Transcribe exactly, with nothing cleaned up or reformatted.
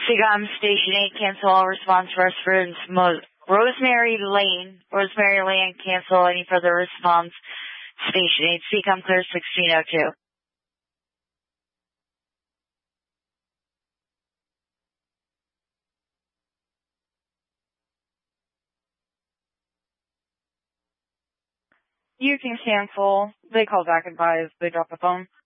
Seacom Station eight, cancel all response for reference Mo- Rosemary Lane. Rosemary Lane, cancel any further response. Station eight, Seacom clear sixteen oh two. You can cancel. They call back advise. They drop the phone.